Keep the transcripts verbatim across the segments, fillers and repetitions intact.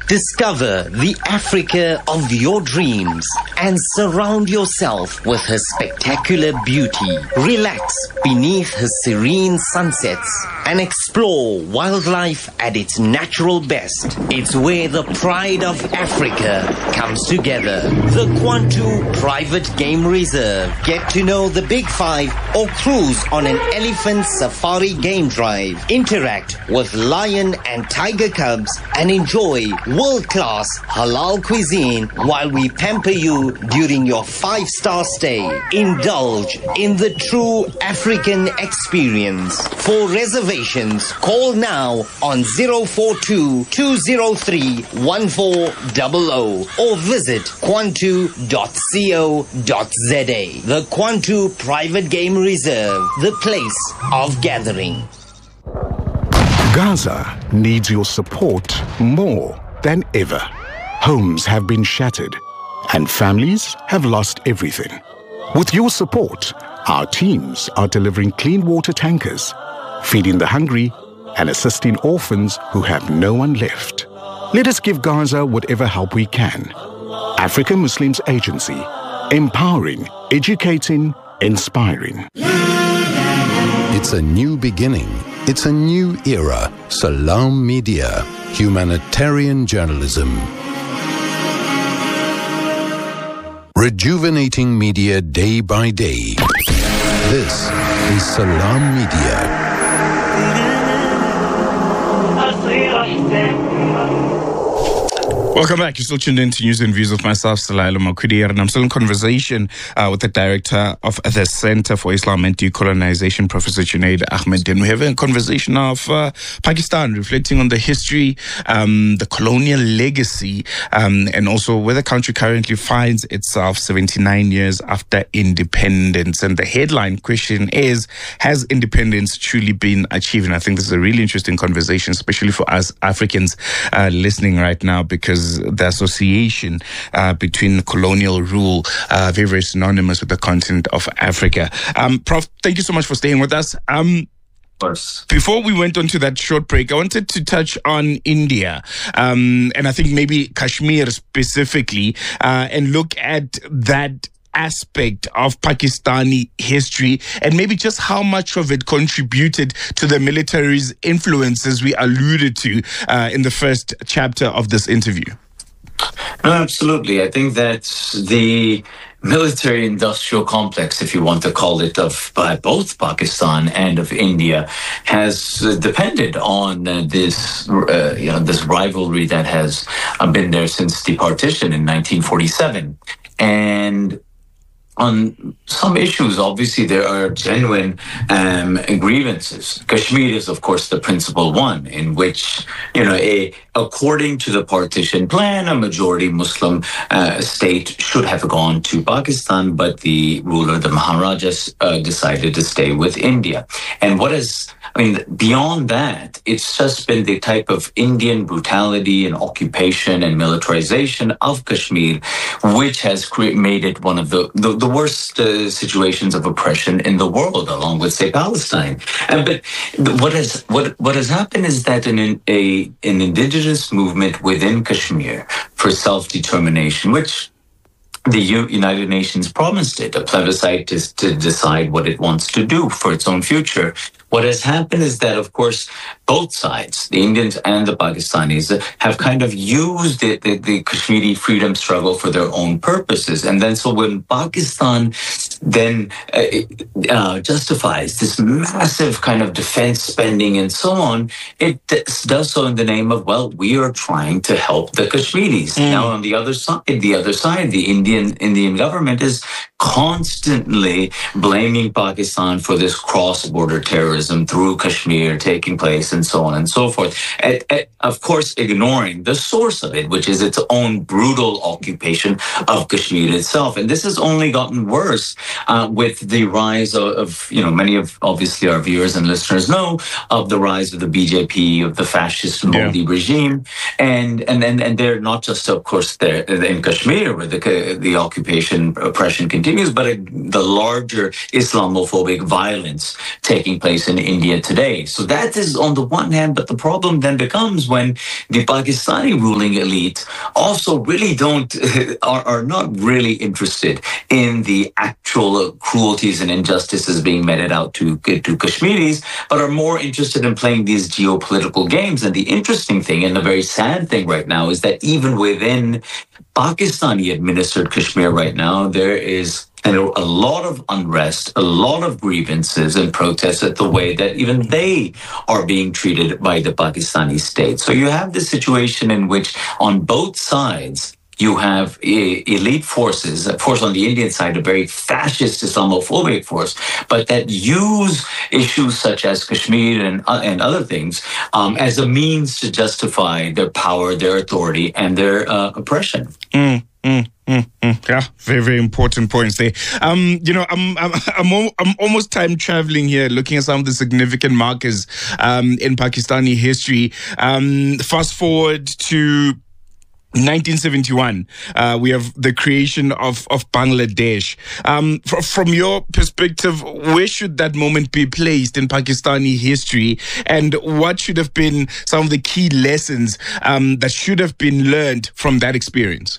Discover the Africa of your dreams and surround yourself with her spectacular beauty. Relax beneath her serene sunsets and explore wildlife at its natural best. It's where the pride of Africa comes together. The Kwantu Private Game Reserve. Get to know the Big Five or cruise on an elephant safari game drive. Interact with lion and tiger cubs and enjoy world-class halal cuisine while we pamper you during your five-star stay. Indulge in the true African experience. For reservations, call now on zero four two, two zero three, one four zero zero or visit kwantu dot co dot za. The Kwantu Private Game Reserve, the place of gathering. Gaza needs your support more than ever. Homes have been shattered and families have lost everything. With your support, our teams are delivering clean water tankers, feeding the hungry and assisting orphans who have no one left. Let us give Gaza whatever help we can. African Muslims Agency, empowering, educating, inspiring. It's a new beginning. It's a new era. Salam Media, humanitarian journalism. Rejuvenating media day by day. This is Salam Media. Welcome back. You're still tuned in to News and Views with myself, Salaila Makudir, and I'm still in conversation uh, with the director of the Center for Islam and Decolonization, Professor Junaid Ahmed. And we're having a conversation of uh, Pakistan, reflecting on the history, um, the colonial legacy, um, and also where the country currently finds itself seventy-nine years after independence. And the headline question is, has independence truly been achieved? And I think this is a really interesting conversation, especially for us Africans uh, listening right now, because the association uh, between colonial rule, uh, very, very synonymous with the continent of Africa. Um, Prof, thank you so much for staying with us. Um, Before we went on to that short break, I wanted to touch on India, um, and I think maybe Kashmir specifically, uh, and look at that aspect of Pakistani history and maybe just how much of it contributed to the military's influence, as we alluded to uh, in the first chapter of this interview. No, absolutely. I think that the military-industrial complex, if you want to call it, of uh, both Pakistan and of India, has uh, depended on uh, this, uh, you know, this rivalry that has uh, been there since the partition in nineteen forty-seven. And on some issues, obviously, there are genuine um, grievances. Kashmir is, of course, the principal one, in which, you know, a, according to the partition plan, a majority Muslim uh, state should have gone to Pakistan, but the ruler, the Maharajas, uh, decided to stay with India. And what is, I mean, beyond that, it's just been the type of Indian brutality and occupation and militarization of Kashmir, which has cre- made it one of the, the, the worst uh, situations of oppression in the world, along with, say, Palestine. And, but what has what what has happened is that an a an indigenous movement within Kashmir for self-determination, which the U- United Nations promised it, a plebiscite to, to decide what it wants to do for its own future. What has happened is that, of course, both sides, the Indians and the Pakistanis, have kind of used the, the, the Kashmiri freedom struggle for their own purposes. And then so when Pakistan then uh, uh, justifies this massive kind of defense spending and so on, it does so in the name of, well, we are trying to help the Kashmiris. Mm. Now, on the other side, the other side, the Indian Indian government is constantly blaming Pakistan for this cross-border terrorism through Kashmir taking place and so on and so forth. And, and of course, ignoring the source of it, which is its own brutal occupation of Kashmir itself. And this has only gotten worse uh, with the rise of, of, you know, many of obviously our viewers and listeners know of the rise of the B J P, of the fascist Modi yeah. regime. And, and, and, and they're not just, of course, they're in Kashmir where the, the occupation oppression continues, but a, the larger Islamophobic violence taking place in India today. So that is on the one hand, but the problem then becomes when the Pakistani ruling elite also really don't, are, are not really interested in the actual cruelties and injustices being meted out to, to Kashmiris, but are more interested in playing these geopolitical games. And the interesting thing and the very sad thing right now is that even within Pakistani-administered Kashmir right now, there is and a lot of unrest, a lot of grievances and protests at the way that even they are being treated by the Pakistani state. So you have this situation in which on both sides, you have elite forces, a force on the Indian side, a very fascist Islamophobic force, but that use issues such as Kashmir and, uh, and other things um, as a means to justify their power, their authority, and their uh, oppression. Mm. Mm, mm, mm. Yeah, very, very important points there. Um, you know, I'm, I'm, I'm, I'm almost time traveling here, looking at some of the significant markers um, in Pakistani history. Um, fast forward to nineteen seventy-one, uh, we have the creation of, of Bangladesh. Um, fr- from your perspective, where should that moment be placed in Pakistani history? And what should have been some of the key lessons um, that should have been learned from that experience?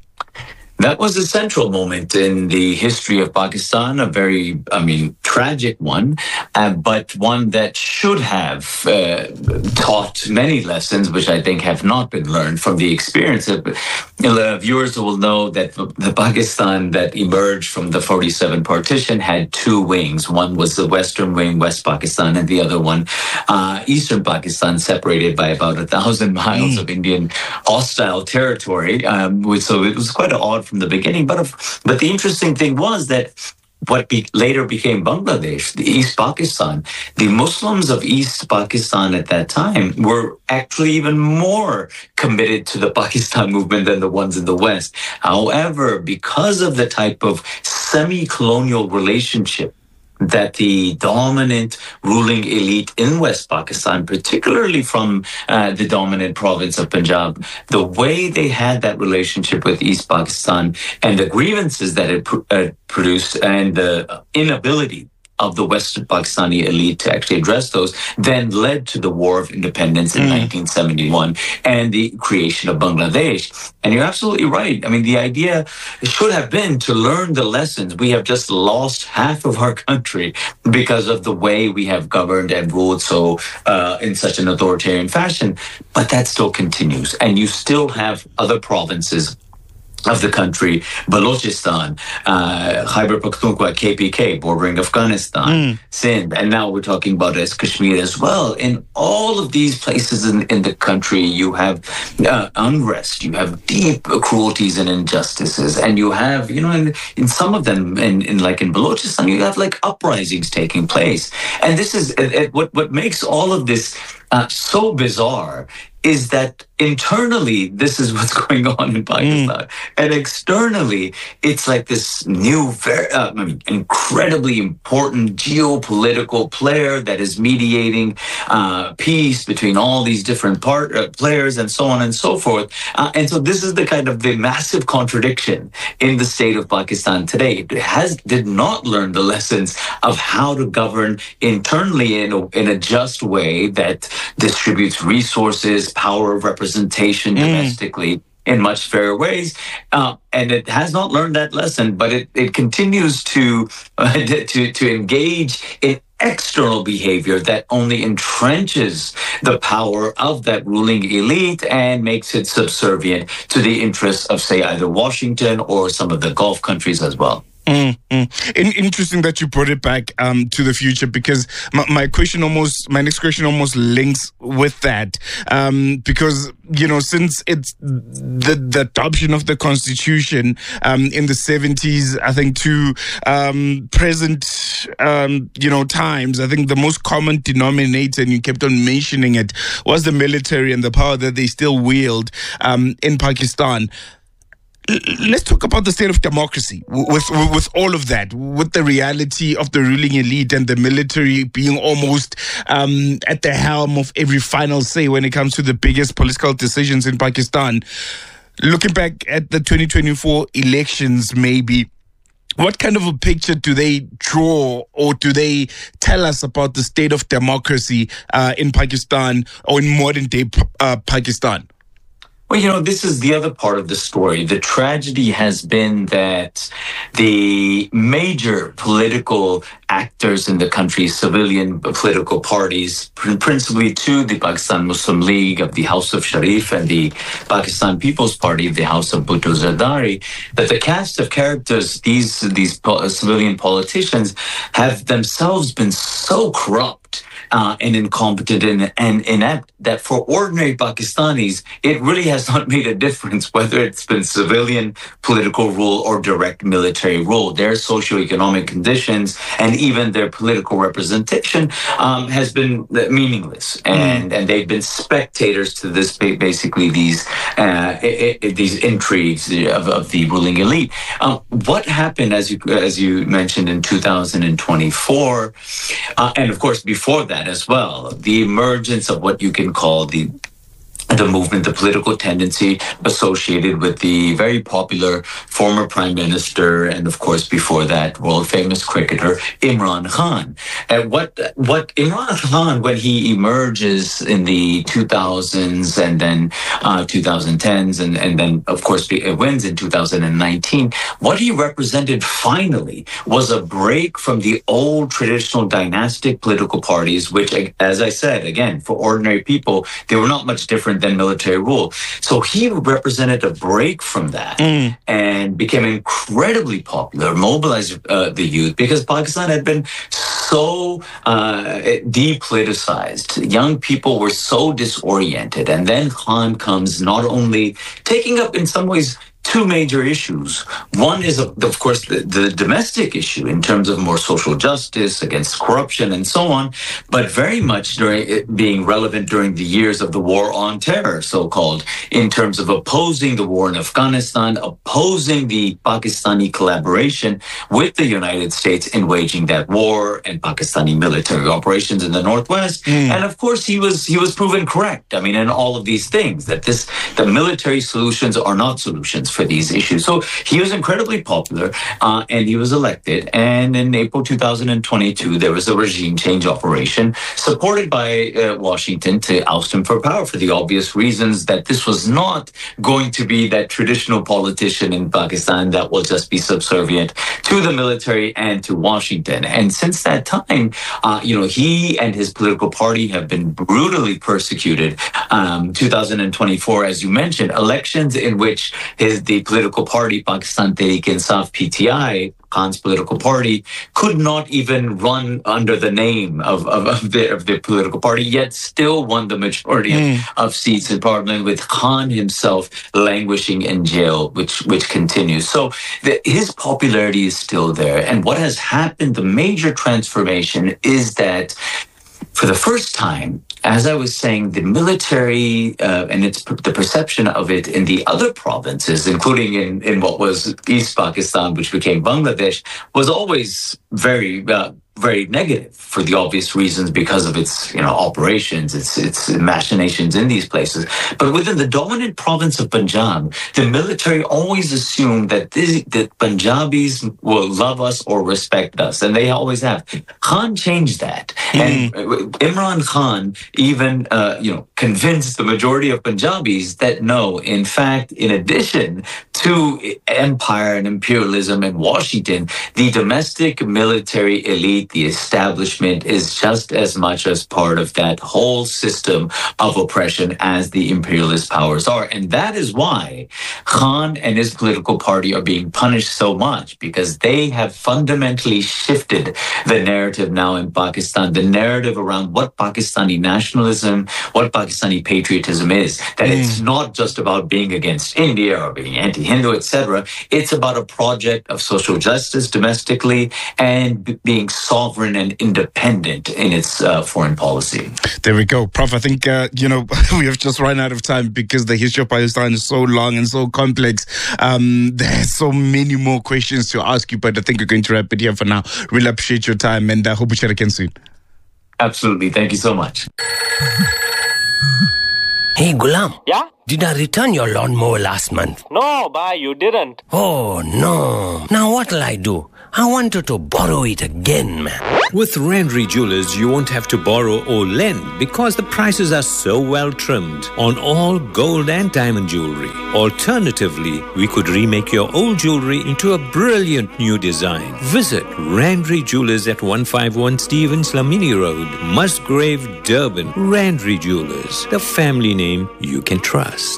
That was a central moment in the history of Pakistan, a very, I mean, tragic one, uh, but one that should have uh, taught many lessons, which I think have not been learned from the experience. Of, you know, viewers will know that the Pakistan that emerged from the forty-seven partition had two wings. One was the western wing, West Pakistan, and the other one, uh, Eastern Pakistan, separated by about a thousand miles mm. of Indian hostile territory. Um, so it was quite an odd from the beginning. But of, but the interesting thing was that what be, later became Bangladesh, the East Pakistan, the Muslims of East Pakistan at that time were actually even more committed to the Pakistan movement than the ones in the West. However, because of the type of semi-colonial relationship that the dominant ruling elite in West Pakistan, particularly from uh, the dominant province of Punjab, the way they had that relationship with East Pakistan and the grievances that it pr- uh, produced and the inability of the Western Pakistani elite to actually address those, then led to the War of Independence in mm. nineteen seventy-one and the creation of Bangladesh. And you're absolutely right. I mean, the idea should have been to learn the lessons. We have just lost half of our country because of the way we have governed and ruled so uh, in such an authoritarian fashion. But that still continues. And you still have other provinces of the country, Balochistan, uh, Khyber Pakhtunkhwa, K P K, bordering Afghanistan, mm. Sindh, and now we're talking about as Kashmir as well. In all of these places in, in the country, you have uh, unrest, you have deep cruelties and injustices, and you have, you know, in, in some of them, in, in like in Balochistan, you have like uprisings taking place. And this is uh, what, what makes all of this uh, so bizarre is that internally, this is what's going on in Pakistan. Mm. And externally, it's like this new, very, uh, I mean, incredibly important geopolitical player that is mediating uh, peace between all these different part, uh, players and so on and so forth. Uh, and so this is the kind of the massive contradiction in the state of Pakistan today. It has did not learn the lessons of how to govern internally in a, in a just way that distributes resources, power of representation domestically mm. in much fairer ways. Uh, and it has not learned that lesson, but it, it continues to, uh, to, to engage in external behavior that only entrenches the power of that ruling elite and makes it subservient to the interests of, say, either Washington or some of the Gulf countries as well. Mm, mm. In, interesting that you brought it back um, to the future, because my, my question almost, my next question almost links with that, um, because, you know, since it's the, the adoption of the Constitution um, in the seventies, I think to um, present, um, you know, times, I think the most common denominator, and you kept on mentioning it, was the military and the power that they still wield um, in Pakistan. let's talk about the state of democracy with, with with all of that, with the reality of the ruling elite and the military being almost um, at the helm of every final say when it comes to the biggest political decisions in Pakistan. Looking back at the twenty twenty-four elections, maybe, what kind of a picture do they draw, or do they tell us about the state of democracy uh, in Pakistan, or in modern day uh, Pakistan? Well, you know, this is the other part of the story. The tragedy has been that the major political actors in the country, civilian political parties, principally two, the Pakistan Muslim League of the House of Sharif and the Pakistan People's Party of the House of Bhutto Zardari, that the cast of characters, these, these civilian politicians, have themselves been so corrupt Uh, and incompetent and, and inept that for ordinary Pakistanis, it really has not made a difference whether it's been civilian political rule or direct military rule. Their socioeconomic conditions and even their political representation um, has been meaningless, and, mm. and they've been spectators to this, basically these uh, I- I- these intrigues of, of the ruling elite. Um, what happened, as you as you mentioned, in two thousand twenty-four, uh, and of course before that as well, the emergence of what you can call the the movement, the political tendency associated with the very popular former prime minister, and of course before that, world famous cricketer Imran Khan. And what what Imran Khan, when he emerges in the two thousands and then uh, twenty tens, and and then of course wins in two thousand nineteen, what he represented finally was a break from the old traditional dynastic political parties, which, as I said again, for ordinary people, they were not much different than military rule. So he represented a break from that mm. and became incredibly popular, mobilized uh, the youth, because Pakistan had been so uh, depoliticized. Young people were so disoriented. And then Khan comes, not only taking up in some ways two major issues. One is, of course, the, the domestic issue in terms of more social justice, against corruption, and so on, but very much during it being relevant during the years of the war on terror, so-called, in terms of opposing the war in Afghanistan, opposing the Pakistani collaboration with the United States in waging that war, and Pakistani military operations in the Northwest. Mm. And of course, he was he was proven correct. I mean, in all of these things, that this the military solutions are not solutions for these issues. So he was incredibly popular, uh, and he was elected. And in April two thousand twenty-two, there was a regime change operation supported by uh, Washington to oust him for power, for the obvious reasons that this was not going to be that traditional politician in Pakistan that will just be subservient to the military and to Washington. And since that time, uh, you know, he and his political party have been brutally persecuted. Um, two thousand twenty-four, as you mentioned, elections in which his the political party, Pakistan Tehreek-e-Insaf, P T I, Khan's political party, could not even run under the name of, of, of, the, of the political party, yet still won the majority mm. of, of seats in parliament, with Khan himself languishing in jail, which which continues. So the, his popularity is still there. And what has happened, the major transformation, is that for the first time, as I was saying, the military uh, and its the perception of it in the other provinces, including in, in what was East Pakistan, which became Bangladesh, was always very uh, very negative for the obvious reasons, because of its, you know, operations, its its machinations in these places. But within the dominant province of Punjab, the military always assumed that this, that Punjabis will love us or respect us, and they always have. Khan changed that, mm. and Imran Khan even uh, you know convinced the majority of Punjabis that no, in fact, in addition to empire and imperialism in Washington, the domestic military elite, the establishment, is just as much as part of that whole system of oppression as the imperialist powers are. And that is why Khan and his political party are being punished so much, because they have fundamentally shifted the narrative now in Pakistan, the narrative around what Pakistani nationalism, what Pakistani patriotism is, that mm. it's not just about being against India or being anti Hindu, et cetera. It's about a project of social justice domestically and b- being sovereign and independent in its uh, foreign policy. There we go. Prof, I think, uh, you know, we have just run out of time because the history of Palestine is so long and so complex. Um, there's so many more questions to ask you, but I think we're going to wrap it here for now. Really appreciate your time and I uh, hope we chat again soon. Absolutely. Thank you so much. Hey, Gulam. Yeah? Did I return your lawnmower last month? No, bye, you didn't. Oh, no. Now what'll I do? I wanted to borrow it again, man. With Randry Jewelers, you won't have to borrow or lend because the prices are so well trimmed on all gold and diamond jewelry. Alternatively, we could remake your old jewelry into a brilliant new design. Visit Randry Jewelers at one fifty-one Stevens Lamini Road, Musgrave, Durban. Randry Jewelers, the family name you can trust.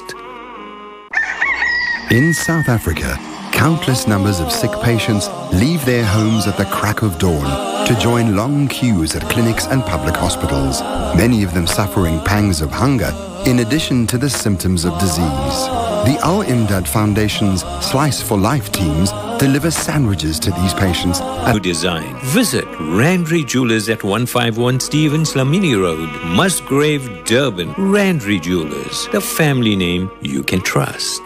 In South Africa, countless numbers of sick patients leave their homes at the crack of dawn to join long queues at clinics and public hospitals, many of them suffering pangs of hunger in addition to the symptoms of disease. The Al Imdad Foundation's Slice for Life teams deliver sandwiches to these patients at design. Visit Randry Jewelers at one fifty-one Stevens Lamini Road, Musgrave, Durban. Randry Jewelers, the family name you can trust.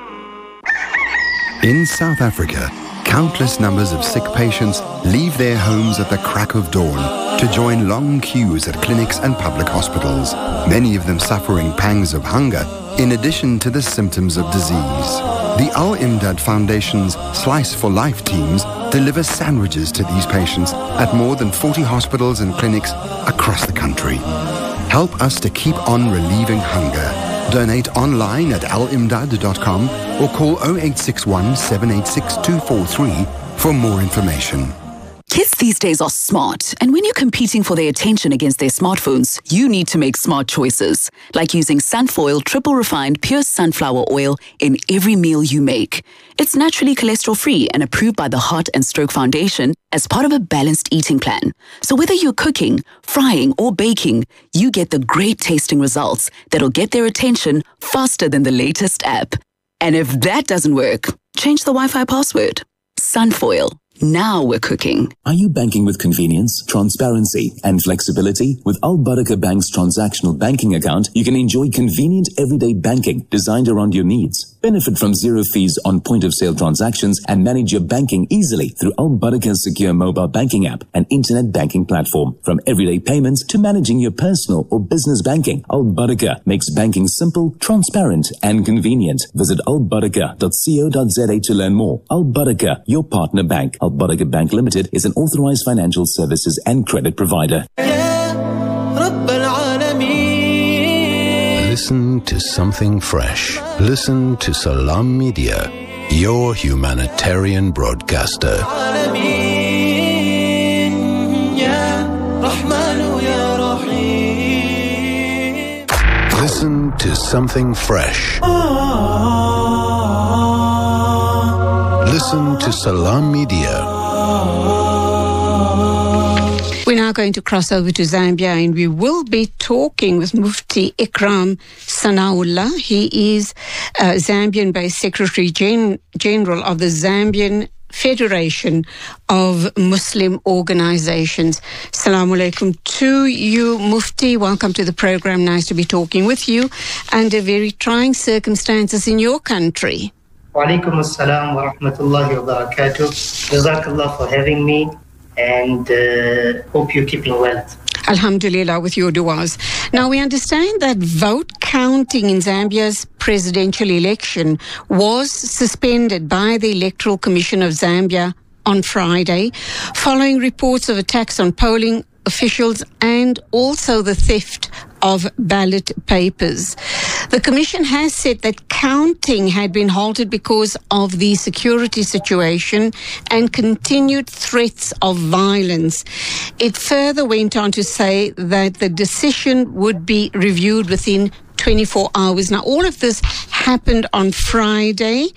In South Africa, countless numbers of sick patients leave their homes at the crack of dawn to join long queues at clinics and public hospitals, many of them suffering pangs of hunger in addition to the symptoms of disease. The Al Imdad Foundation's Slice for Life teams deliver sandwiches to these patients at more than forty hospitals and clinics across the country. Help us to keep on relieving hunger. Donate online at al imdad dot com or call oh eight six one, seven eight six, two four three for more information. Kids these days are smart, and when you're competing for their attention against their smartphones, you need to make smart choices, like using Sunfoil triple refined pure sunflower oil in every meal you make. It's naturally cholesterol-free and approved by the Heart and Stroke Foundation as part of a balanced eating plan. So whether you're cooking, frying, or baking, you get the great tasting results that'll get their attention faster than the latest app. And if that doesn't work, change the Wi-Fi password. Sunfoil. Now we're cooking. Are you banking with convenience, transparency, and flexibility? With Al Barakah Bank's transactional banking account, you can enjoy convenient everyday banking designed around your needs. Benefit from zero fees on point-of-sale transactions and manage your banking easily through Al Barakah's secure mobile banking app and internet banking platform. From everyday payments to managing your personal or business banking, Al Barakah makes banking simple, transparent, and convenient. Visit al barakah dot co dot za to learn more. Al Barakah, your partner bank. Al Barakah Bank Limited is an authorized financial services and credit provider. Listen to something fresh. Listen to Salam Media, your humanitarian broadcaster. Listen to something fresh. Listen to Salam Media. We're now going to cross over to Zambia, and we will be talking with Mufti Ikram Sanaullah. He is uh, Zambian-based Secretary Gen- General of the Zambian Federation of Muslim Organizations. Assalamu alaikum to you, Mufti. Welcome to the program. Nice to be talking with you under very trying circumstances in your country. Wa alaikum assalam wa rahmatullahi wa barakatuh. Jazakallah for having me, and uh, hope you're keeping well. Alhamdulillah, with your du'as. Now, we understand that vote counting in Zambia's presidential election was suspended by the Electoral Commission of Zambia on Friday, following reports of attacks on polling officials and also the theft of ballot papers. The Commission has said that counting had been halted because of the security situation and continued threats of violence. It further went on to say that the decision would be reviewed within twenty-four hours. Now, all of this happened on Friday.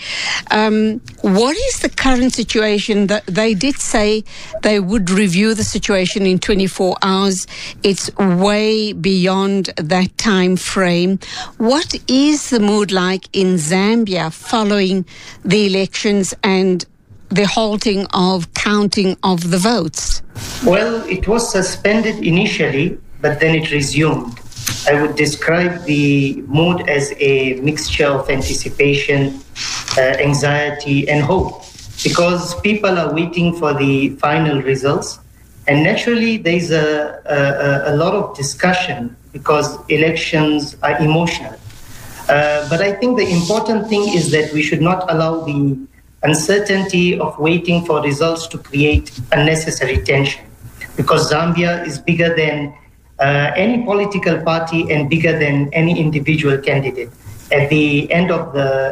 Um, what is the current situation? That they did say they would review the situation in twenty-four hours. It's way beyond that time frame. What is the mood like in Zambia following the elections and the halting of counting of the votes? Well, it was suspended initially, but then it resumed. I would describe the mood as a mixture of anticipation, uh, anxiety, and hope, because people are waiting for the final results. And naturally, there's a, a, a lot of discussion because elections are emotional. Uh, but I think the important thing is that we should not allow the uncertainty of waiting for results to create unnecessary tension, because Zambia is bigger than uh, any political party and bigger than any individual candidate. At the end of the